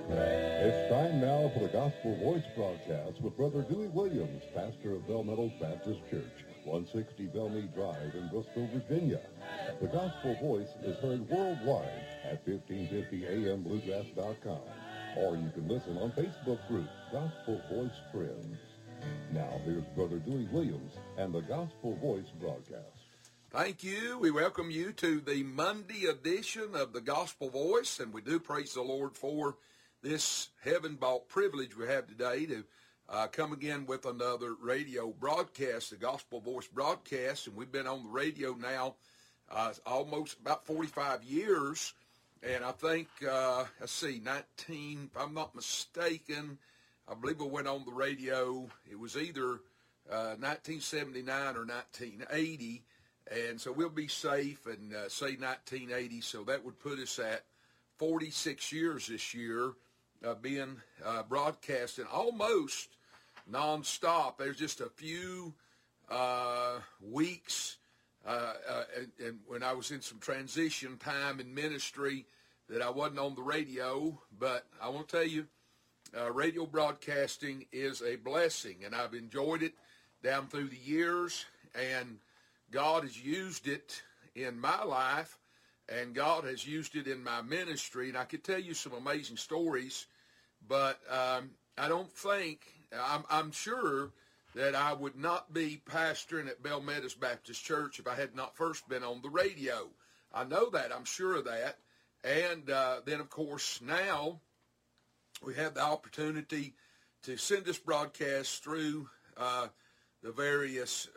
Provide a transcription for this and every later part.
It's time now for the Gospel Voice broadcast with Brother Dewey Williams, pastor of Bell Meadows Baptist Church, 160 Bellmead Drive in Bristol, Virginia. The Gospel Voice is heard worldwide at 1550ambluegrass.com, or you can listen on Facebook group Gospel Voice Friends. Now here's Brother Dewey Williams and the Gospel Voice broadcast. Thank you. We welcome you to the Monday edition of the Gospel Voice, and we do praise the Lord for this heaven-bought privilege we have today to come again with another radio broadcast, the Gospel Voice broadcast, and we've been on the radio now almost about 45 years, and I think, 19, if I'm not mistaken, I believe we went on the radio, it was either 1979 or 1980, and so we'll be safe and say 1980, so that would put us at 46 years this year being broadcasting almost nonstop. There's just a few weeks and when I was in some transition time in ministry that I wasn't on the radio, but I want to tell you, radio broadcasting is a blessing, and I've enjoyed it down through the years, and God has used it in my life, and God has used it in my ministry, and I could tell you some amazing stories, but I don't think, I'm sure that I would not be pastoring at Bell Meadows Baptist Church if I had not first been on the radio. I know that, I'm sure of that, and then of course now we have the opportunity to send this broadcast through the various,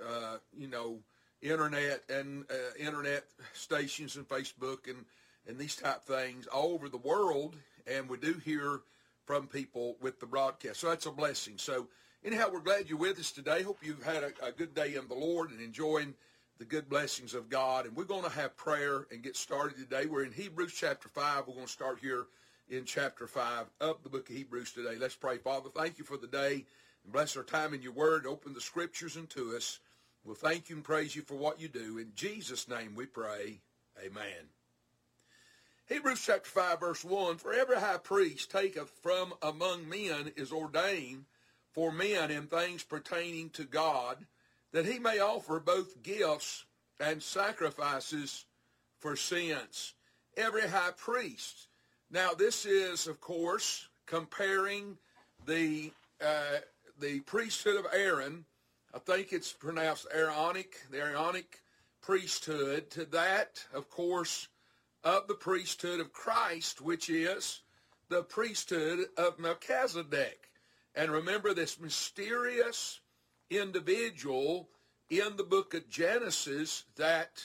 internet and internet stations and Facebook and these type things all over the world, and we do hear from people with the broadcast. So that's a blessing. So anyhow, we're glad you're with us today. Hope you've had a good day in the Lord and enjoying the good blessings of God. And we're going to have prayer and get started today. We're in Hebrews chapter 5. We're going to start here in chapter 5 of the book of Hebrews today. Let's pray. Father, thank you for the day, and bless our time in your word. Open the scriptures unto us. We'll thank you and praise you for what you do. In Jesus' name we pray. Amen. Hebrews chapter 5, verse 1, For every high priest taketh from among men is ordained for men in things pertaining to God, that he may offer both gifts and sacrifices for sins. Every high priest. Now this is, of course, comparing the priesthood of Aaron, I think it's pronounced Aaronic, the Aaronic priesthood, to that, of course, of the priesthood of Christ, which is the priesthood of Melchizedek. And remember this mysterious individual in the book of Genesis that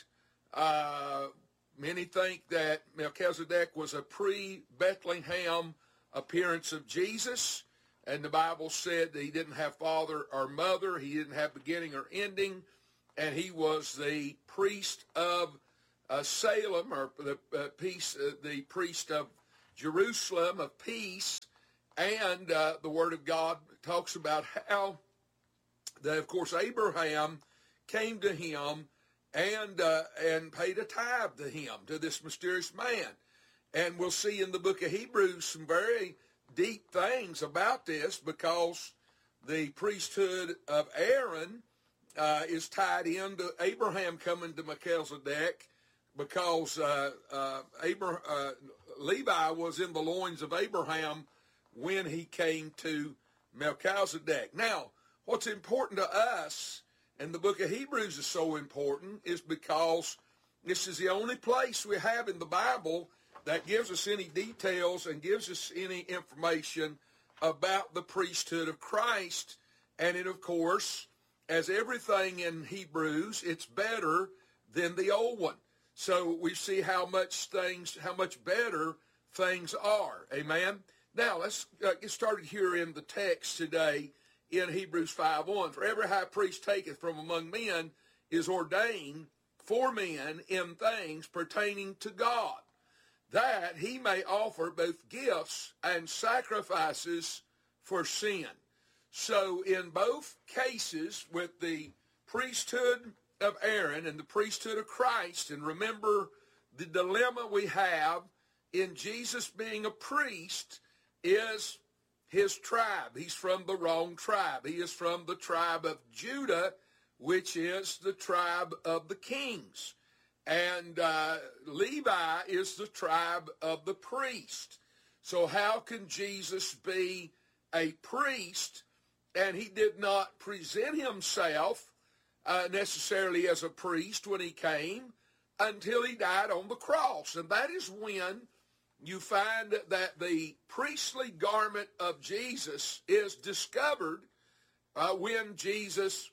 many think that Melchizedek was a pre-Bethlehem appearance of Jesus. And the Bible said that he didn't have father or mother. He didn't have beginning or ending. And he was the priest of Salem, or the priest of Jerusalem, of peace. And the Word of God talks about how that, of course, Abraham came to him and paid a tithe to him, to this mysterious man. And we'll see in the book of Hebrews some very deep things about this, because the priesthood of Aaron is tied into Abraham coming to Melchizedek, because Levi was in the loins of Abraham when he came to Melchizedek. Now, what's important to us, and the book of Hebrews is so important, is because this is the only place we have in the Bible that gives us any details and gives us any information about the priesthood of Christ. And it, of course, as everything in Hebrews, it's better than the old one. So we see how much better things are. Amen? Now, let's get started here in the text today in Hebrews 5:1. For every high priest taketh from among men is ordained for men in things pertaining to God, that he may offer both gifts and sacrifices for sin. So in both cases, with the priesthood of Aaron and the priesthood of Christ, and remember the dilemma we have in Jesus being a priest is his tribe. He's from the wrong tribe. He is from the tribe of Judah, which is the tribe of the kings. And Levi is the tribe of the priest. So how can Jesus be a priest? And he did not present himself necessarily as a priest when he came until he died on the cross. And that is when you find that the priestly garment of Jesus is discovered when Jesus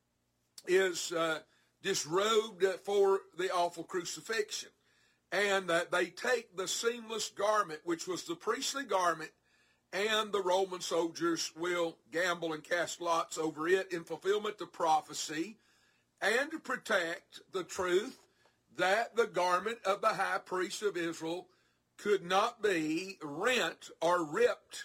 is disrobed for the awful crucifixion. And that they take the seamless garment, which was the priestly garment, and the Roman soldiers will gamble and cast lots over it in fulfillment of prophecy and to protect the truth that the garment of the high priest of Israel could not be rent or ripped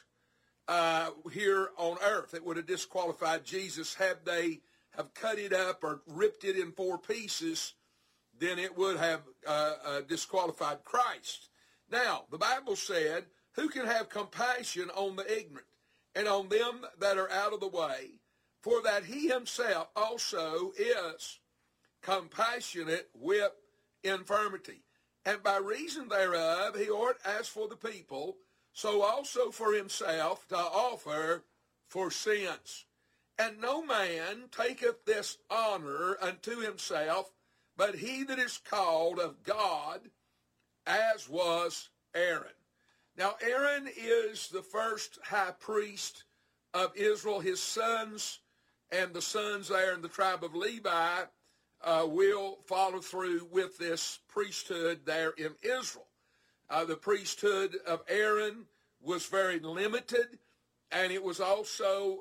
here on earth. It would have disqualified Jesus had they have cut it up or ripped it in 4 pieces. Then it would have disqualified Christ. Now, the Bible said, who can have compassion on the ignorant and on them that are out of the way, for that he himself also is compassionate with infirmity. And by reason thereof he ought, as for the people, so also for himself to offer for sins. And no man taketh this honor unto himself, but he that is called of God, as was Aaron. Now, Aaron is the first high priest of Israel. His sons and the sons there in the tribe of Levi will follow through with this priesthood there in Israel. The priesthood of Aaron was very limited, and it was also,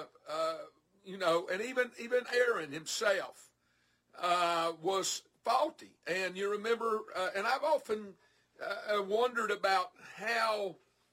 and even Aaron himself was faulty. And you remember, and I've often wondered about how,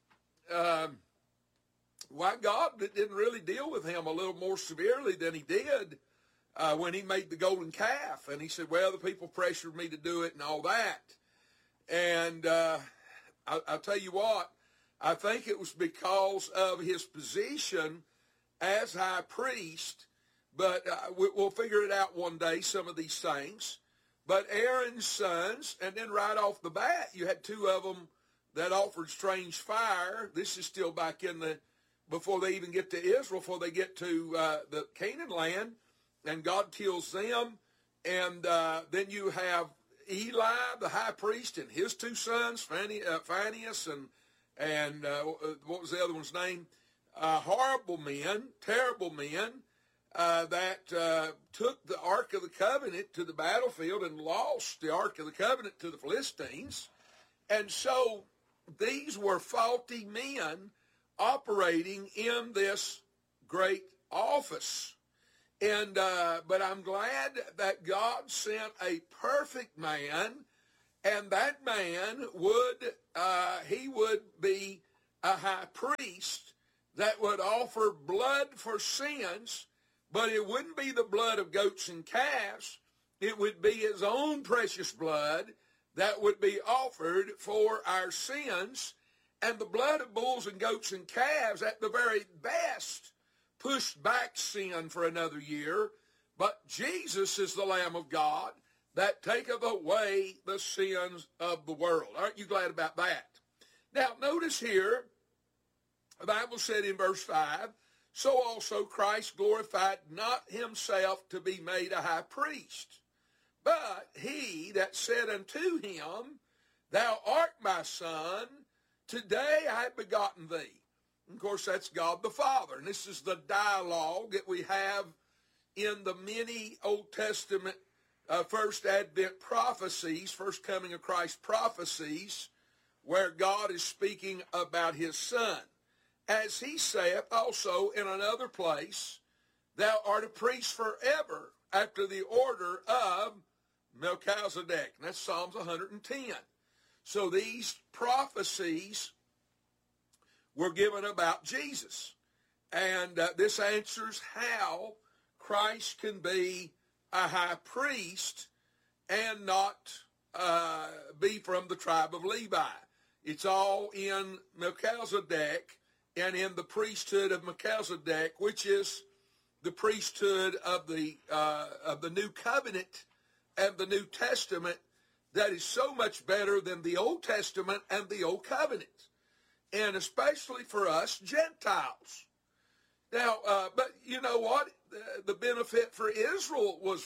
why God didn't really deal with him a little more severely than he did when he made the golden calf. And he said, well, the people pressured me to do it and all that. And I'll tell you what, I think it was because of his position as high priest, but we'll figure it out one day, some of these things. But Aaron's sons, and then right off the bat, you had 2 of them that offered strange fire. This is still back in before they even get to Israel, before they get to the Canaan land, and God kills them. And then you have Eli, the high priest, and his 2 sons, Phinehas and what was the other one's name? Horrible men, terrible men, that took the Ark of the Covenant to the battlefield and lost the Ark of the Covenant to the Philistines. And so these were faulty men operating in this great office. And but I'm glad that God sent a perfect man, and that man would be a high priest that would offer blood for sins, but it wouldn't be the blood of goats and calves. It would be his own precious blood that would be offered for our sins. And the blood of bulls and goats and calves, at the very best, pushed back sin for another year. But Jesus is the Lamb of God that taketh away the sins of the world. Aren't you glad about that? Now, notice here, the Bible said in verse 5, so also Christ glorified not himself to be made a high priest, but he that said unto him, thou art my son, today I have begotten thee. And of course, that's God the Father. And this is the dialogue that we have in the many Old Testament first Advent prophecies, first coming of Christ prophecies, where God is speaking about his son. As he saith also in another place, thou art a priest forever after the order of Melchizedek. And that's Psalms 110. So these prophecies were given about Jesus. And this answers how Christ can be a high priest and not be from the tribe of Levi. It's all in Melchizedek and in the priesthood of Melchizedek, which is the priesthood of the New Covenant and the New Testament that is so much better than the Old Testament and the Old Covenant, and especially for us Gentiles. Now, but you know what? The benefit for Israel was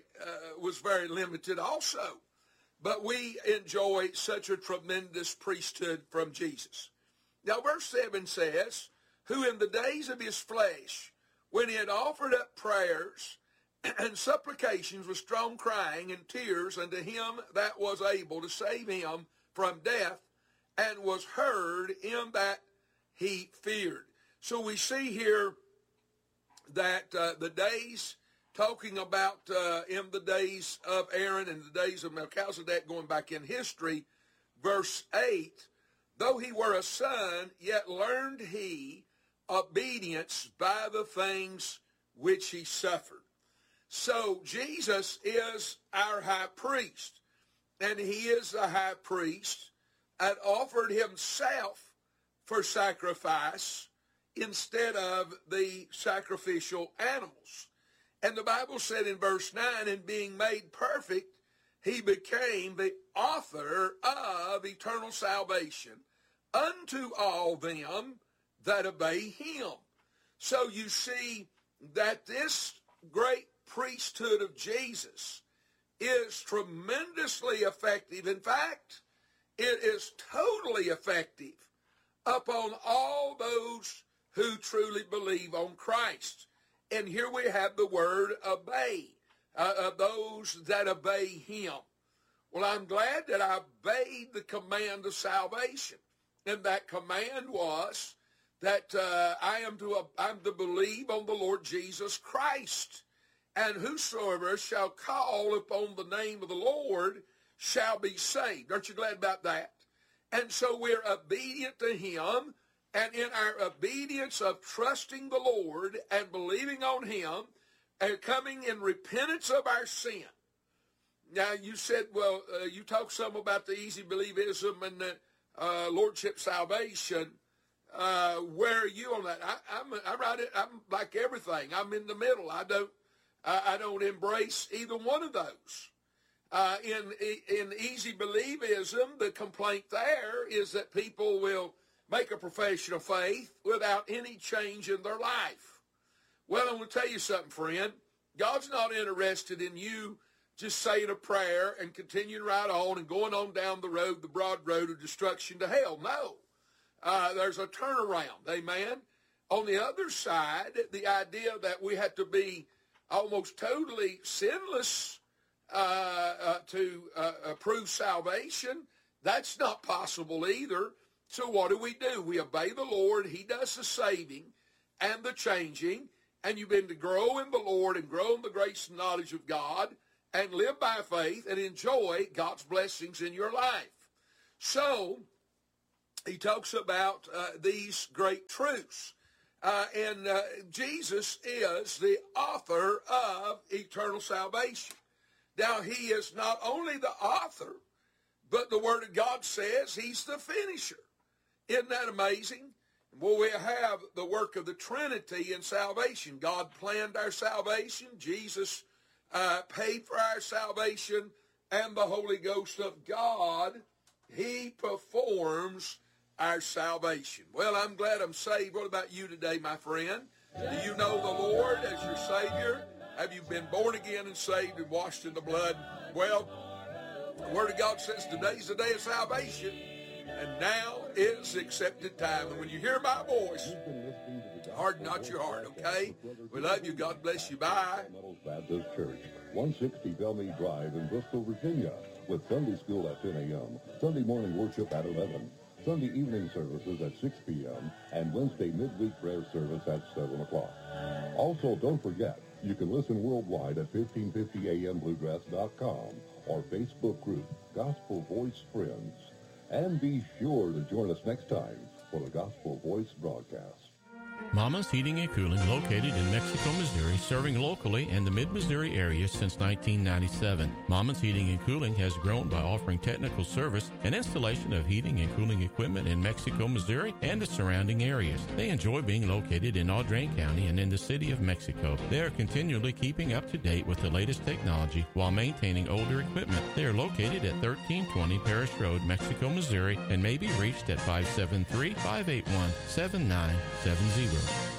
very limited also. But we enjoy such a tremendous priesthood from Jesus. Now, verse 7 says, who in the days of his flesh, when he had offered up prayers and supplications with strong crying and tears unto him that was able to save him from death, and was heard in that he feared. So we see here that the days, talking about in the days of Aaron and the days of Melchizedek, going back in history, verse 8, though he were a son, yet learned he obedience by the things which he suffered. So Jesus is our high priest, and he is the high priest that offered himself for sacrifice instead of the sacrificial animals. And the Bible said in verse 9, and being made perfect, he became the author of eternal salvation unto all them that obey him. So you see that this great priesthood of Jesus is tremendously effective. In fact, it is totally effective upon all those who truly believe on Christ. And here we have the word obey, those that obey him. Well, I'm glad that I obeyed the command of salvation. And that command was that I'm to believe on the Lord Jesus Christ. And whosoever shall call upon the name of the Lord shall be saved. Aren't you glad about that? And so we're obedient to him. And in our obedience of trusting the Lord and believing on him and coming in repentance of our sin. Now, you said, well, you talked some about the easy believism and the lordship salvation. Where are you on that? I'm like everything. I'm in the middle. I don't embrace either one of those. In easy believism, the complaint there is that people will make a profession of faith without any change in their life. Well, I'm going to tell you something, friend. God's not interested in you just saying a prayer and continuing right on and going on down the road, the broad road of destruction to hell. No. There's a turnaround. Amen. On the other side, the idea that we have to be almost totally sinless to prove salvation, that's not possible either. So what do? We obey the Lord. He does the saving and the changing. And you've been to grow in the Lord and grow in the grace and knowledge of God and live by faith and enjoy God's blessings in your life. So he talks about these great truths. And Jesus is the author of eternal salvation. Now, he is not only the author, but the Word of God says he's the finisher. Isn't that amazing? Well, we have the work of the Trinity in salvation. God planned our salvation. Jesus paid for our salvation. And the Holy Ghost of God, he performs our salvation. Well, I'm glad I'm saved. What about you today, my friend? Do you know the Lord as your Savior? Have you been born again and saved and washed in the blood? Well, the Word of God says today's the day of salvation. And now is the accepted time. And when you hear my voice, harden not your heart, okay? We love you. God bless you. Bye. Baptist Church, 160 Bellmead Drive in Bristol, Virginia, with Sunday school at 10 a.m., Sunday morning worship at 11, Sunday evening services at 6 p.m., and Wednesday midweek prayer service at 7 o'clock. Also, don't forget, you can listen worldwide at 1550ambluegrass.com or Facebook group Gospel Voice Friends. And be sure to join us next time for the Gospel Voice broadcast. Mama's Heating and Cooling, located in Mexico, Missouri, serving locally and the mid-Missouri area since 1997. Mama's Heating and Cooling has grown by offering technical service and installation of heating and cooling equipment in Mexico, Missouri, and the surrounding areas. They enjoy being located in Audrain County and in the city of Mexico. They are continually keeping up to date with the latest technology while maintaining older equipment. They are located at 1320 Parish Road, Mexico, Missouri, and may be reached at 573-581-7970.